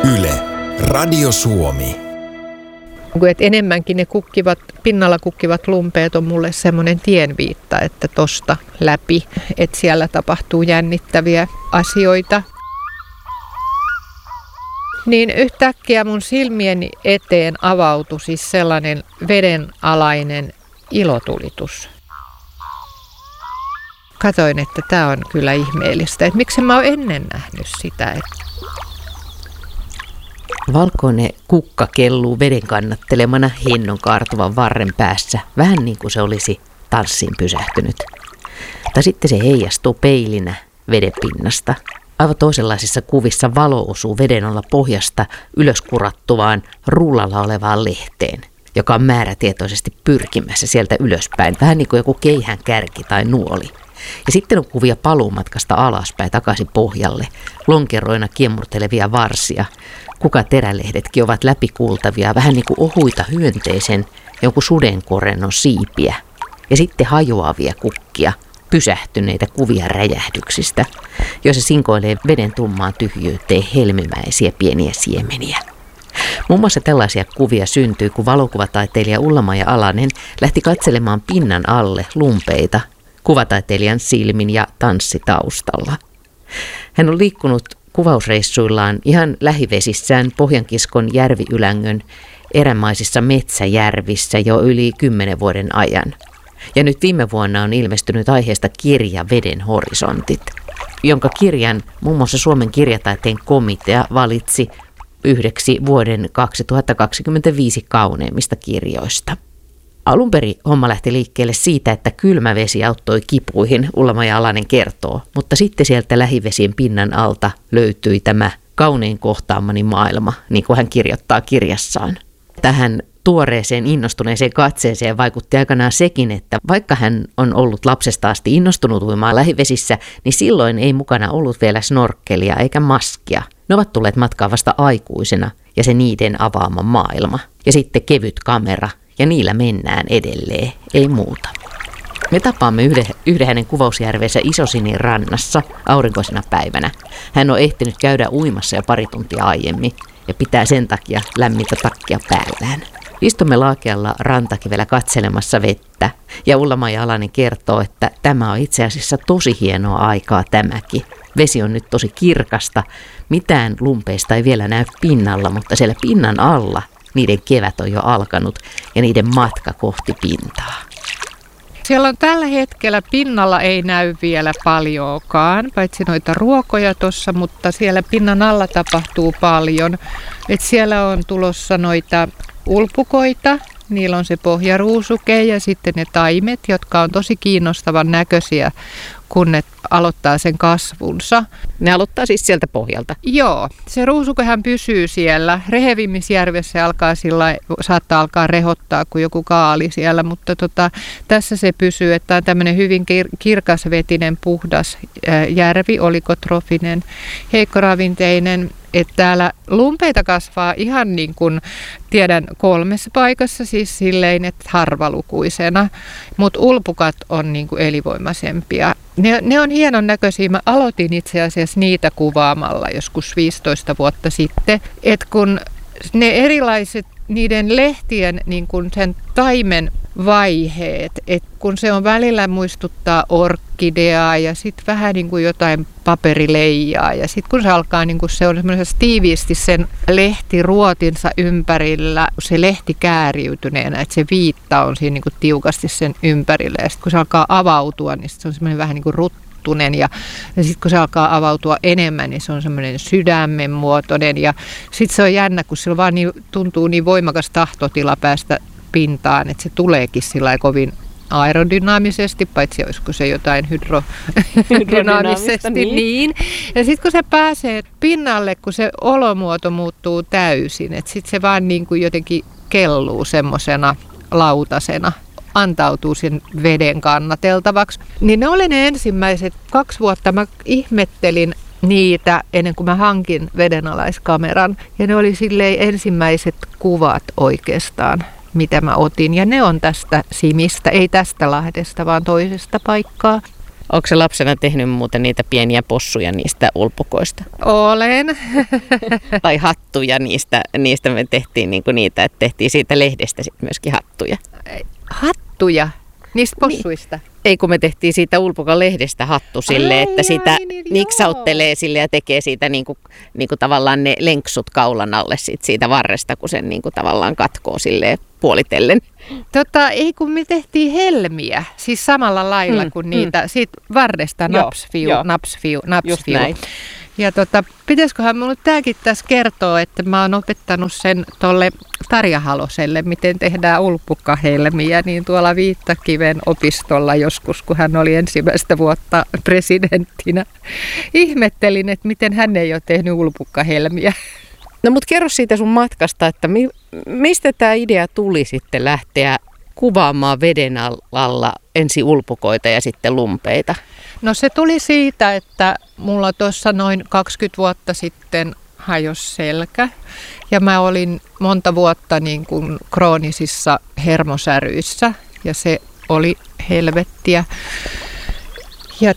Yle, Radio Suomi. Et enemmänkin ne pinnalla kukkivat lumpeet on mulle semmoinen tienviitta, että tosta läpi, että siellä tapahtuu jännittäviä asioita. Niin yhtäkkiä mun silmieni eteen avautui siis sellainen vedenalainen ilotulitus. Katoin, että tämä on kyllä ihmeellistä, että miksi mä oon ennen nähnyt sitä. Valkoinen kukka kelluu veden kannattelemana hennon kaartuvan varren päässä, vähän niin kuin se olisi tanssiin pysähtynyt. Tai sitten se heijastuu peilinä vedenpinnasta. Aivan toisenlaisissa kuvissa valo osuu veden alla pohjasta ylöskurattuvaan rullalla olevaan lehteen, joka on määrätietoisesti pyrkimässä sieltä ylöspäin, vähän niin kuin joku keihään kärki tai nuoli. Ja sitten on kuvia paluumatkasta alaspäin takaisin pohjalle, lonkeroina kiemurtelevia varsia. Kukaterälehdetkin ovat läpikuultavia, vähän niin kuin ohuita hyönteisen jonkun sudenkorennon siipiä. Ja sitten hajoavia kukkia, pysähtyneitä kuvia räjähdyksistä, joissa sinkoilee veden tummaan tyhjyyteen helmimäisiä pieniä siemeniä. Muun muassa tällaisia kuvia syntyi, kun valokuvataiteilija Ulla-Maija Alanen lähti katselemaan pinnan alle lumpeita kuvataiteilijan silmin ja tanssitaustalla. Hän on liikkunut kuvausreissuillaan ihan lähivesissään Pohjankiskon järviylängön erämaisissa metsäjärvissä jo yli 10 vuoden ajan. Ja nyt viime vuonna on ilmestynyt aiheesta kirja Veden horisontit, jonka kirjan muun muassa Suomen kirjataiteen komitea valitsi yhdeksi vuoden 2025 kauneimmista kirjoista. Alun perin homma lähti liikkeelle siitä, että kylmä vesi auttoi kipuihin, Ulla-Maija Alanen kertoo, mutta sitten sieltä lähivesien pinnan alta löytyi tämä kaunein kohtaamani maailma, niin kuin hän kirjoittaa kirjassaan. Tähän tuoreeseen innostuneeseen katseeseen vaikutti aikanaan sekin, että vaikka hän on ollut lapsesta asti innostunut uimaan lähivesissä, niin silloin ei mukana ollut vielä snorkkelia eikä maskia. Ne ovat tulleet matkaan vasta aikuisena ja se niiden avaama maailma. Ja sitten kevyt kamera ja niillä mennään edelleen, ei muuta. Me tapaamme yhden hänen kuvausjärveensä Isosinin rannassa aurinkoisena päivänä. Hän on ehtinyt käydä uimassa jo pari tuntia aiemmin ja pitää sen takia lämmintä takkia päällään. Istumme laakealla rantakivellä katselemassa vettä ja Ulla-Maija Alanen kertoo, että tämä on itse asiassa tosi hienoa aikaa tämäkin. Vesi on nyt tosi kirkasta, mitään lumpeista ei vielä näy pinnalla, mutta siellä pinnan alla niiden kevät on jo alkanut ja niiden matka kohti pintaa. Siellä on tällä hetkellä pinnalla ei näy vielä paljoakaan, paitsi noita ruokoja tuossa, mutta siellä pinnan alla tapahtuu paljon. Et siellä on tulossa noita ulpukoita, niillä on se pohjaruusuke ja sitten ne taimet, jotka on tosi kiinnostavan näköisiä, kun ne aloittaa sen kasvunsa. Ne aloittaa siis sieltä pohjalta? Joo, se ruusukehän pysyy siellä. Rehevimmisjärvessä saattaa alkaa rehottaa kuin joku kaali siellä, mutta tässä se pysyy, että on tämmöinen hyvin kirkasvetinen, puhdas järvi, olikotrofinen, heikkoravinteinen. Että täällä lumpeita kasvaa ihan niin kuin tiedän 3 paikassa, siis silleen, että harvalukuisena, mutta ulpukat on niin kuin elinvoimaisempia. Ne on hienon näköisiä. Mä aloitin itse asiassa niitä kuvaamalla joskus 15 vuotta sitten, että kun ne erilaiset niiden lehtien niin kuin sen taimen vaiheet, että kun se on välillä muistuttaa orkideaa ja sitten vähän niin kuin jotain paperileijaa ja sitten kun se alkaa, niin kuin se on semmoisessa tiiviisti sen lehtiruotinsa ympärillä, se lehti kääriytyneenä, että se viitta on siinä niin kuin tiukasti sen ympärillä ja sitten kun se alkaa avautua, niin se on semmoinen vähän niin kuin ruttunen ja sitten kun se alkaa avautua enemmän, niin se on semmoinen sydämen muotoinen ja sitten se on jännä, kun sillä vaan tuntuu niin voimakas tahtotila päästä pintaan, että se tuleekin sillä kovin aerodynaamisesti, paitsi olisiko se jotain hydrodynaamisesti. Niin. Ja sitten kun se pääsee pinnalle, kun se olomuoto muuttuu täysin, että sitten se vaan niin kuin jotenkin kelluu semmoisena lautasena, antautuu sen veden kannateltavaksi. Niin ne oli ne ensimmäiset 2 vuotta, mä ihmettelin niitä ennen kuin mä hankin vedenalaiskameran. Ja ne oli silleen ensimmäiset kuvat oikeastaan, mitä mä otin. Ja ne on tästä Simistä, ei tästä Lahdesta, vaan toisesta paikkaa. Onko se lapsena tehnyt muuten niitä pieniä possuja niistä ulpukoista? Olen. Tai hattuja niistä me tehtiin niinku niitä, että tehtiin siitä lehdestä sit myöskin hattuja. Hattuja? Niistä possuista? Ei, kun me tehtiin siitä ulpukan lehdestä hattu silleen, että sitä niksauttelee sille ja tekee siitä niinku tavallaan ne lenksut kaulan alle siitä varresta, kun sen niinku tavallaan katkoo silleen puolitellen. Ei, kun me tehtiin helmiä, siis samalla lailla kuin niitä, siitä varresta napsfiu. Ja pitäisiköhän minulle tämäkin tässä kertoa, että mä oon opettanut sen tolle Tarja Haloselle, miten tehdään ulpukkahelmiä, niin tuolla Viittakiven opistolla joskus, kun hän oli ensimmäistä vuotta presidenttinä. Ihmettelin, että miten hän ei ole tehnyt ulpukkahelmiä. No mut kerro siitä sun matkasta, että mistä tämä idea tuli sitten lähteä kuvaamaan veden alla ensin ulpukoita ja sitten lumpeita? No se tuli siitä, että mulla tuossa noin 20 vuotta sitten hajosi selkä ja mä olin monta vuotta niin kuin kroonisissa hermosäryissä ja se oli helvettiä. Ja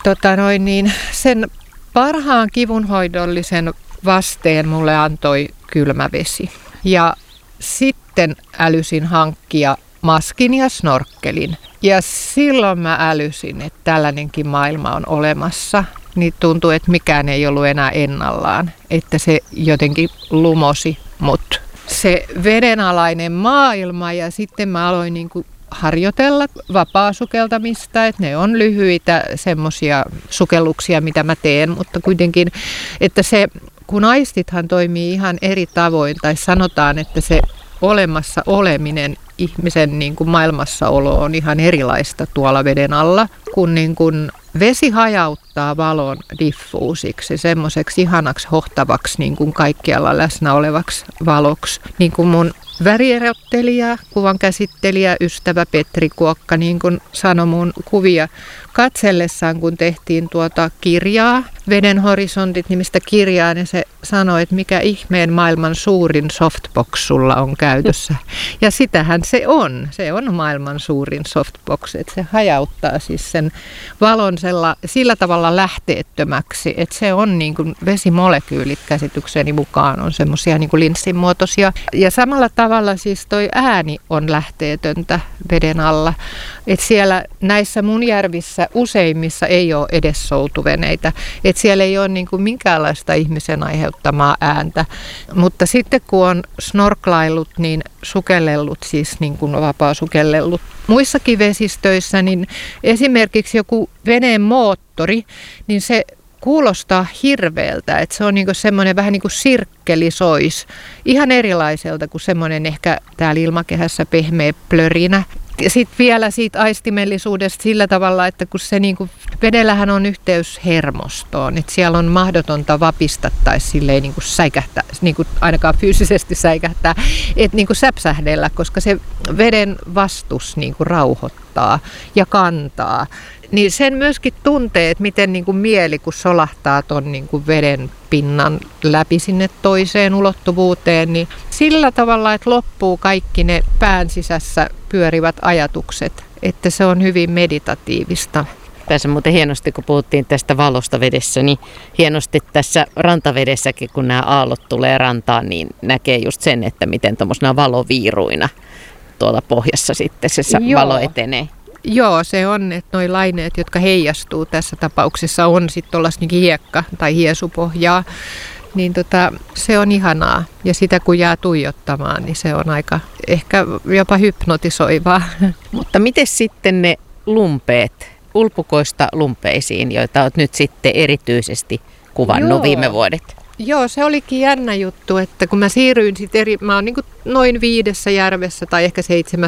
sen parhaan kivunhoidollisen vasteen mulle antoi kylmä vesi. Ja sitten älysin hankkia maskin ja snorkkelin. Ja silloin mä älysin, että tällainenkin maailma on olemassa. Niin tuntui, että mikään ei ollut enää ennallaan. Että se jotenkin lumosi mut. Se vedenalainen maailma ja sitten mä aloin niinku harjoitella vapaasukeltamista, että ne on lyhyitä semmoisia sukelluksia, mitä mä teen, mutta kuitenkin, että se, kun aistithan toimii ihan eri tavoin, tai sanotaan, että se olemassa oleminen, ihmisen niin kuin maailmassaolo on ihan erilaista tuolla veden alla, kun niin kuin vesi hajauttaa valon diffuusiksi, semmoiseksi ihanaksi hohtavaksi niin kuin kaikkialla läsnä olevaksi valoksi. Niin kuin mun värierottelija, kuvan käsittelijä, ystävä Petri Kuokka niin kuin sanoi mun kuvia katsellessaan, kun tehtiin tuota kirjaa, Veden horisontit nimistä kirjaa, niin se sanoi, että mikä ihmeen maailman suurin softbox sulla on käytössä. Ja sitähän se on. Se on maailman suurin softbox, että se hajauttaa siis sen valon sillä tavalla lähteettömäksi, että se on niin kuin vesimolekyylit käsitykseni mukaan on semmoisia niin kuin linssin muotoisia. Ja samalla tavalla siis toi ääni on lähteetöntä veden alla. Että siellä näissä mun järvissä useimmissa ei ole edes soutuveneitä. Että siellä ei ole niin kuin minkäänlaista ihmisen aiheuttamaa ääntä. Mutta sitten kun on snorklaillut, niin sukellellut, siis niin kuin vapaa sukellellut muissakin vesistöissä, niin esimerkiksi joku veneen moottori, niin se kuulostaa hirveältä, että se on niinku semmoinen vähän niin kuin sirkkelisois, ihan erilaiselta kuin semmoinen ehkä täällä ilmakehässä pehmeä plörinä. Sitten vielä siitä aistimellisuudesta sillä tavalla, että kun se niinku, vedellähän on yhteys hermostoon, että siellä on mahdotonta vapista tai silleen niinku säikähtää, niinku ainakaan fyysisesti säikähtää, että niinku säpsähdellä, koska se veden vastus niinku rauhoittaa ja kantaa. Niin sen myöskin tuntee, että miten niin kuin mieli, kun solahtaa ton niin kuin veden pinnan läpi sinne toiseen ulottuvuuteen, niin sillä tavalla, että loppuu kaikki ne pään sisässä pyörivät ajatukset, että se on hyvin meditatiivista. Tässä muuten hienosti, kun puhuttiin tästä valosta vedessä, niin hienosti tässä rantavedessäkin, kun nämä aallot tulee rantaan, niin näkee just sen, että miten tuommoisena valoviiruina tuolla pohjassa sitten se valo etenee. Joo, se on, että nuo laineet, jotka heijastuu tässä tapauksessa, on sitten tuollaista niin hiekka- tai hiesupohjaa. Niin se on ihanaa. Ja sitä kun jää tuijottamaan, niin se on aika ehkä jopa hypnotisoivaa. Mutta miten sitten ne lumpeet, ulpukoista lumpeisiin, joita olet nyt sitten erityisesti kuvannut viime vuodet? Joo, se olikin jännä juttu, että kun mä siirryin sitten mä oon niin kuin noin 5 järvessä tai ehkä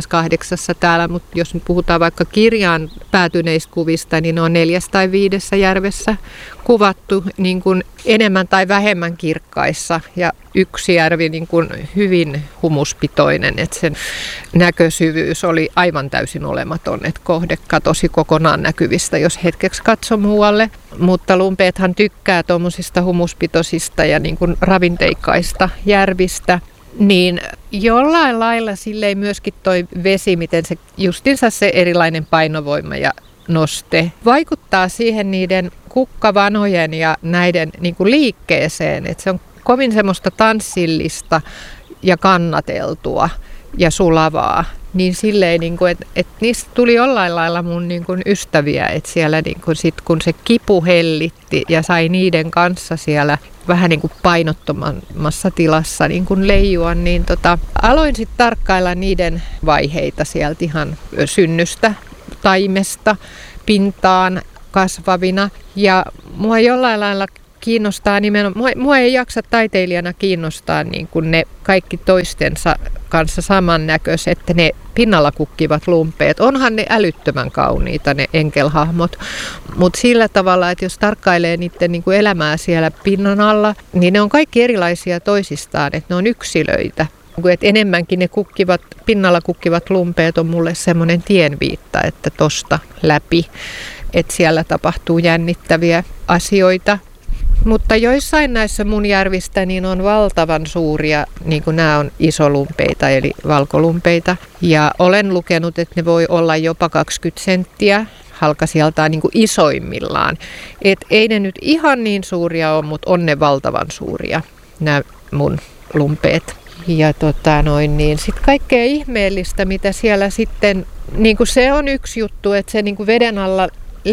7-8 täällä, mutta jos nyt puhutaan vaikka kirjaan päätyneistä kuvista, niin ne on 4 tai 5 järvessä kuvattu niin kuin enemmän tai vähemmän kirkkaissa ja yksi järvi niin kuin hyvin humuspitoinen, että sen näkösyvyys oli aivan täysin olematon, että kohde katosi kokonaan näkyvistä, jos hetkeksi katsoi muualle. Mutta lumpeethan tykkää tuommoisista humuspitoisista ja niin kuin ravinteikkaista järvistä. Niin jollain lailla silleen myöskin toi vesi, miten se justinsa se erilainen painovoima ja noste vaikuttaa siihen niiden kukkavanojen ja näiden niin kuin liikkeeseen, että se on kovin semmoista tanssillista ja kannateltua ja sulavaa. Niin silleen, niin kuin, että niistä tuli jollain lailla mun niin kuin ystäviä, että siellä niin kuin sit, kun se kipu hellitti ja sai niiden kanssa siellä vähän niin kuin painottomammassa tilassa niin kuin leijua, niin aloin sitten tarkkailla niiden vaiheita sieltä ihan synnystä, taimesta, pintaan kasvavina. Ja mua jollain lailla kiinnostaa nimenomaan, mua ei jaksa taiteilijana kiinnostaa niin kuin ne kaikki toistensa kanssa samannäköiset, että ne pinnalla kukkivat lumpeet. Onhan ne älyttömän kauniita ne enkelhahmot, mutta sillä tavalla, että jos tarkkailee niiden niin kuin elämää siellä pinnan alla, niin ne on kaikki erilaisia toisistaan, että ne on yksilöitä. Että enemmänkin ne pinnalla kukkivat lumpeet on mulle semmoinen tienviitta, että tosta läpi, että siellä tapahtuu jännittäviä asioita. Mutta joissain näissä mun järvistä niin on valtavan suuria, niin kuin nämä on isolumpeita eli valkolumpeita. Ja olen lukenut, että ne voi olla jopa 20 senttiä halkasijaltaan niin kuin isoimmillaan. Et ei ne nyt ihan niin suuria ole, mutta on ne valtavan suuria, nämä mun lumpeet. Ja niin sitten kaikkea ihmeellistä, mitä siellä sitten, niin kuin se on yksi juttu, että se niin kuin veden alla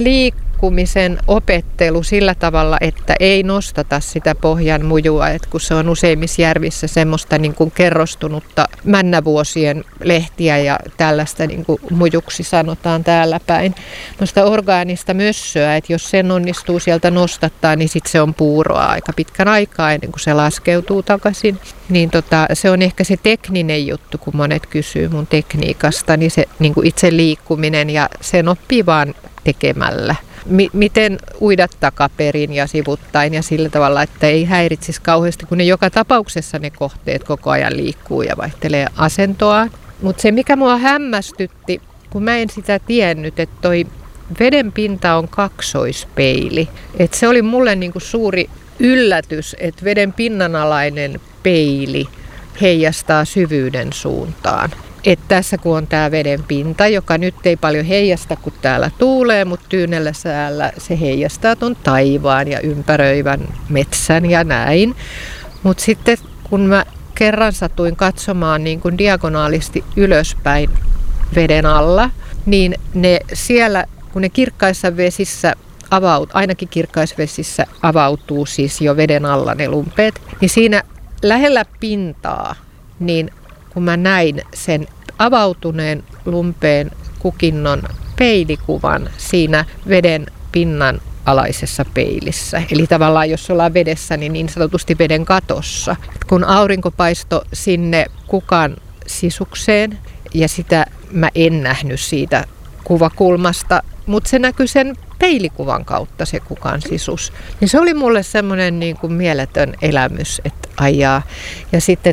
liikkumisen opettelu sillä tavalla, että ei nostata sitä pohjan mujua, että kun se on useimmissa järvissä semmoista niin kuin kerrostunutta männävuosien lehtiä ja tällaista niin kuin mujuksi sanotaan täällä päin. Noista orgaanista mössöä, että jos sen onnistuu sieltä nostattaa, niin sitten se on puuroa aika pitkän aikaa ennen kuin se laskeutuu takaisin. Niin se on ehkä se tekninen juttu, kun monet kysyy mun tekniikasta, niin se niin kuin itse liikkuminen ja sen oppii vaan tekemällä. Miten uida takaperin ja sivuttain ja sillä tavalla, että ei häiritsisi kauheasti, kun ne joka tapauksessa ne kohteet koko ajan liikkuu ja vaihtelee asentoa. Mutta se, mikä mua hämmästytti, kun mä en sitä tiennyt, että toi veden pinta on kaksoispeili. Et se oli mulle niinku suuri yllätys, että veden pinnanalainen peili heijastaa syvyyden suuntaan. Et tässä kun on tämä veden pinta, joka nyt ei paljon heijasta, kun täällä tuulee, mutta tyynellä säällä se heijastaa ton taivaan ja ympäröivän metsän ja näin. Mutta sitten kun mä kerran satuin katsomaan niin kuin diagonaalisti ylöspäin veden alla, niin ne siellä, kun ne kirkkaissa vesissä ainakin kirkkaisvesissä avautuu siis jo veden alla ne lumpeet, niin siinä lähellä pintaa, niin kun mä näin sen avautuneen lumpeen kukinnon peilikuvan siinä veden pinnan alaisessa peilissä. Eli tavallaan jos ollaan vedessä, niin sanotusti veden katossa. Kun aurinko paistoi sinne kukan sisukseen, ja sitä mä en nähnyt siitä kuvakulmasta, mutta se näkyi sen peilikuvan kautta se kukan sisus. Niin se oli mulle semmoinen niin kuin mieletön elämys, että ajaa. Ja sitten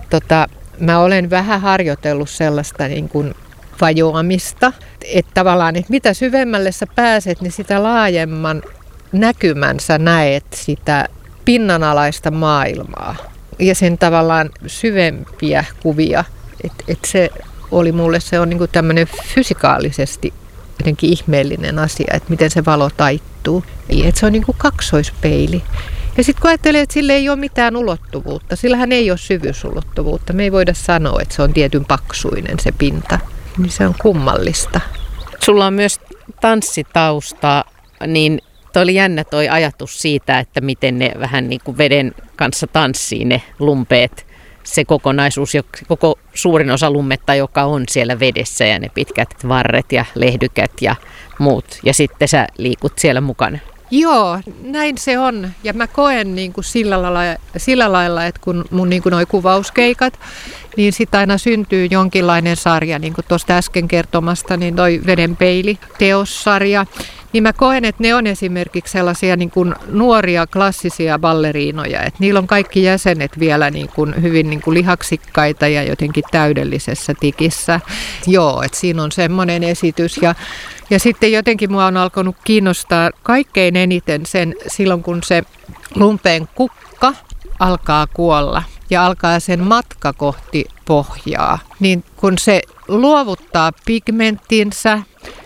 mä olen vähän harjoitellut sellaista niin kuin vajoamista, että tavallaan, että mitä syvemmälle sä pääset, niin sitä laajemman näkymän sä näet sitä pinnanalaista maailmaa ja sen tavallaan syvempiä kuvia. Että se oli mulle, se on niin kuin tämmöinen fysikaalisesti jotenkin ihmeellinen asia, että miten se valo taittuu. Että se on niin kuin kaksoispeili. Ja sitten kun ajattelee, että sillä ei ole mitään ulottuvuutta, sillähän ei ole syvyysulottuvuutta. Me ei voida sanoa, että se on tietyn paksuinen se pinta. Niin se on kummallista. Sulla on myös tanssitausta, niin toi oli jännä toi ajatus siitä, että miten ne vähän niin kuin veden kanssa tanssii ne lumpeet. Se kokonaisuus, koko suurin osa lummetta, joka on siellä vedessä ja ne pitkät varret ja lehdykät ja muut. Ja sitten sä liikut siellä mukana. Joo, näin se on. Ja mä koen niin kuin sillä lailla, että kun mun niin kuin noi kuvauskeikat, niin sitten aina syntyy jonkinlainen sarja, niin kuin tuosta äsken kertomasta, niin toi vedenpeili-teossarja. Niin mä koen, että ne on esimerkiksi sellaisia niin kuin nuoria klassisia balleriinoja, että niillä on kaikki jäsenet vielä niin kuin hyvin niin kuin lihaksikkaita ja jotenkin täydellisessä tikissä. Joo, että siinä on semmoinen esitys ja sitten jotenkin mua on alkanut kiinnostaa kaikkein eniten sen silloin, kun se lumpeen kukka alkaa kuolla ja alkaa sen matka kohti pohjaa, niin kun se luovuttaa pigmenttinsä,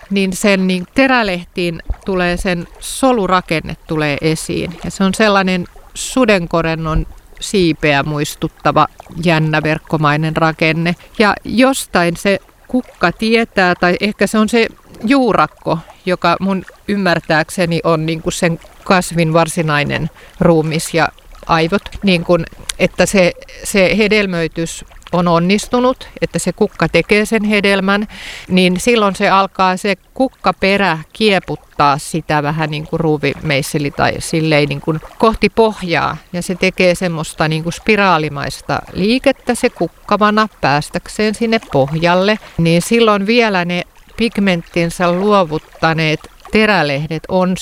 niin sen terälehtiin tulee sen solurakenne tulee esiin. Ja se on sellainen sudenkorennon siipeä muistuttava jännä verkkomainen rakenne. Ja jostain se kukka tietää, tai ehkä se on se juurakko, joka mun ymmärtääkseni on niin kuin sen kasvin varsinainen ruumis ja aivot, niin kuin, että se hedelmöitys on onnistunut, että se kukka tekee sen hedelmän, niin silloin se alkaa se kukkaperä kieputtaa sitä vähän niin kuin ruuvimeisseli tai silleen niin kuin kohti pohjaa. Ja se tekee semmoista niin kuin spiraalimaista liikettä se kukkavana päästäkseen sinne pohjalle. Niin silloin vielä ne pigmenttinsä luovuttaneet terälehdet on